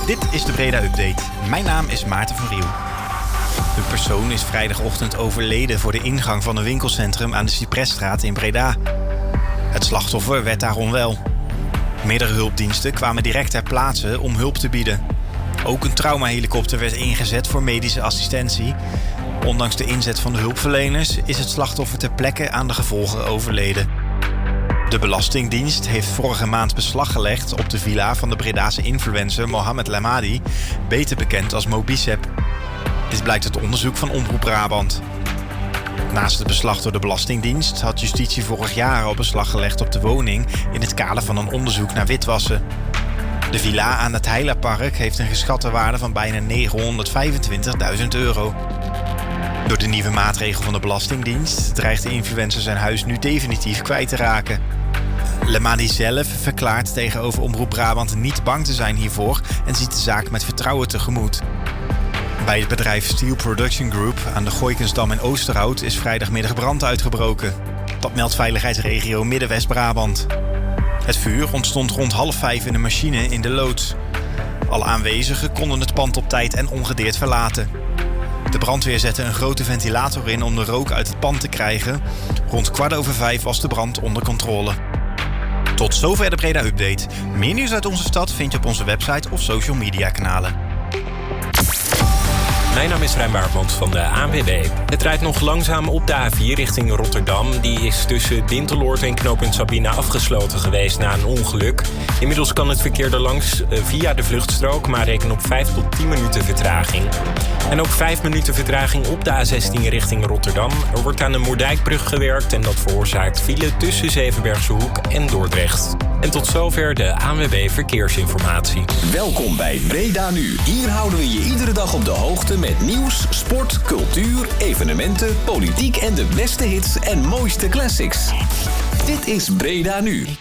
Dit is de Breda Update. Mijn naam is Maarten van Riel. Een persoon is vrijdagochtend overleden voor de ingang van een winkelcentrum aan de Cypresstraat in Breda. Het slachtoffer werd daar onwel. Meerdere hulpdiensten kwamen direct ter plaatse om hulp te bieden. Ook een traumahelikopter werd ingezet voor medische assistentie. Ondanks de inzet van de hulpverleners is het slachtoffer ter plekke aan de gevolgen overleden. De Belastingdienst heeft vorige maand beslag gelegd op de villa van de Bredase influencer Mohamed Lamadi, beter bekend als Mobicep. Dit blijkt uit onderzoek van Omroep Brabant. Naast het beslag door de Belastingdienst had justitie vorig jaar al beslag gelegd op de woning in het kader van een onderzoek naar witwassen. De villa aan het Heilapark heeft een geschatte waarde van bijna €925.000. Door de nieuwe maatregel van de Belastingdienst dreigt de influencer zijn huis nu definitief kwijt te raken. Lamadi zelf verklaart tegenover Omroep Brabant niet bang te zijn hiervoor en ziet de zaak met vertrouwen tegemoet. Bij het bedrijf Steel Production Group aan de Gooikensdam in Oosterhout is vrijdagmiddag brand uitgebroken. Dat meldt veiligheidsregio Midden-West-Brabant. Het vuur ontstond rond 4:30 in een machine in de loods. Alle aanwezigen konden het pand op tijd en ongedeerd verlaten. De brandweer zette een grote ventilator in om de rook uit het pand te krijgen. Rond 4:15 was de brand onder controle. Tot zover de Breda Update. Meer nieuws uit onze stad vind je op onze website of social media kanalen. Mijn naam is Rijn Baartmans van de ANWB. Het rijdt nog langzaam op de A4 richting Rotterdam. Die is tussen Dinteloord en knooppunt Sabine afgesloten geweest na een ongeluk. Inmiddels kan het verkeer er langs via de vluchtstrook, maar reken op 5 tot 10 minuten vertraging. En ook 5 minuten vertraging op de A16 richting Rotterdam. Er wordt aan de Moerdijkbrug gewerkt en dat veroorzaakt file tussen Zevenbergse Hoek en Dordrecht. En tot zover de ANWB Verkeersinformatie. Welkom bij Breda Nu. Hier houden we je iedere dag op de hoogte met nieuws, sport, cultuur, evenementen, politiek en de beste hits en mooiste classics. Dit is Breda Nu.